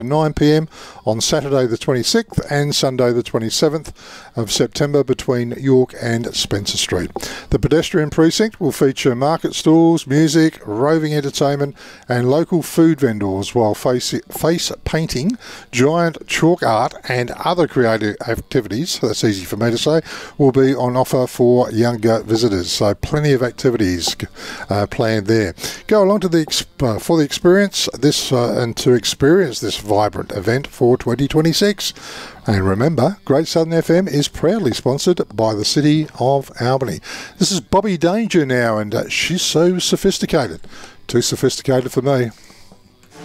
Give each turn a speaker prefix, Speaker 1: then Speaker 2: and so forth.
Speaker 1: 9 p.m. on Saturday the 26th and Sunday the 27th of September between York and Spencer Street. The pedestrian precinct will feature market stalls, music, roving entertainment and local food vendors, while face painting, giant chalk art and other creative activities, that's easy for me to say, will be on offer for younger visitors. So plenty of activities planned there. Go along to for the experience this and to experience this vibrant event for 2026. And remember, Great Southern FM is proudly sponsored by the City of Albany. This is Bobby Danger now, and she's so sophisticated. Too sophisticated for me.